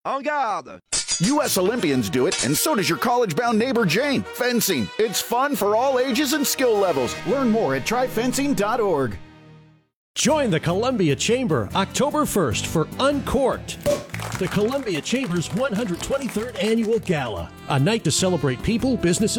En garde! U.S. Olympians do it, and so does your college-bound neighbor Jane. Fencing. It's fun for all ages and skill levels. Learn more at tryfencing.org. Join the Columbia Chamber October 1st for Uncorked, the Columbia Chamber's 123rd Annual Gala, a night to celebrate people, businesses,